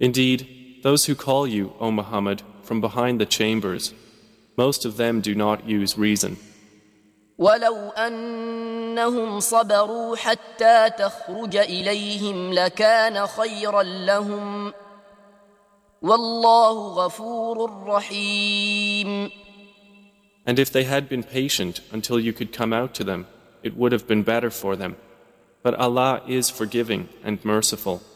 Indeed, those who call you, O Muhammad, from behind the chambers, most of them do not use reason. ولو أنهم صبروا حتى تخرج إليهم لكان خيرا لهم والله غفور رحيم. And if they had been patient until you could come out to them, it would have been better for them. But Allah is forgiving and merciful.